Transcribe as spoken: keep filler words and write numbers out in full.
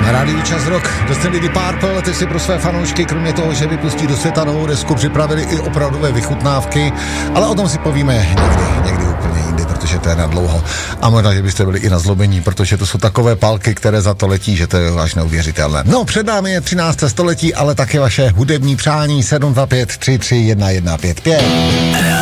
Na rádiu Čas Rock dostali Deep Purple, ty si pro své fanoušky, kromě toho, že vypustí do světa novou desku, připravili i opravdové vychutnávky, ale o tom si povíme někdy, někdy úplně jindy, protože to je na dlouho. A možná, že byste byli i na zlobení, protože to jsou takové pálky, které za to letí, že to je až neuvěřitelné. No, před námi je třinácté století, ale také vaše hudební přání sedm dva pět tři tři jedna jedna pět pět.